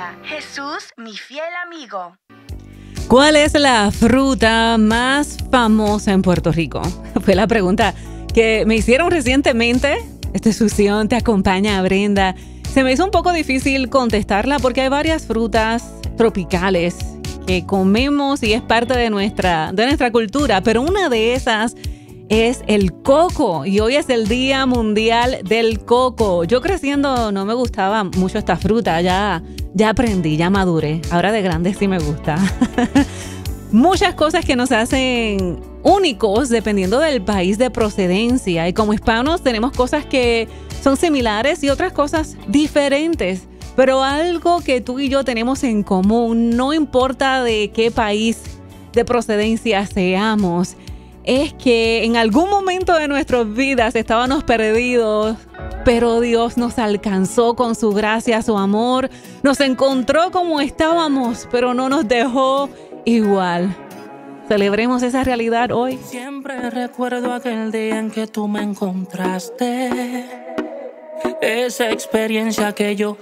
vida. Jesús, mi fiel amigo. ¿Cuál es la fruta más famosa en Puerto Rico? Fue la pregunta que me hicieron recientemente. Esta es Susión, te acompaña Brenda. Se me hizo un poco difícil contestarla porque hay varias frutas tropicales que comemos y es parte de nuestra cultura, pero una de esas es el coco y hoy es el Día Mundial del Coco. Yo creciendo no me gustaba mucho esta fruta, ya aprendí, ya maduré. Ahora de grande sí me gusta. Muchas cosas que nos hacen únicos dependiendo del país de procedencia y como hispanos tenemos cosas que son similares y otras cosas diferentes. Pero algo que tú y yo tenemos en común, no importa de qué país de procedencia seamos, es que en algún momento de nuestras vidas estábamos perdidos, pero Dios nos alcanzó con su gracia, su amor, nos encontró como estábamos, pero no nos dejó igual. Celebremos esa realidad hoy. Siempre recuerdo aquel día en que tú me encontraste, esa experiencia que yo